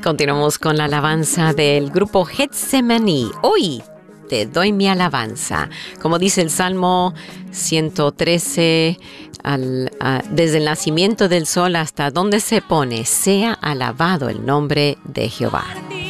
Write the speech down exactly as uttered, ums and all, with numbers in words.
Continuamos con la alabanza del grupo Getsemaní. Hoy te doy mi alabanza. Como dice el Salmo ciento trece, al, a, desde el nacimiento del sol hasta donde se pone, sea alabado el nombre de Jehová.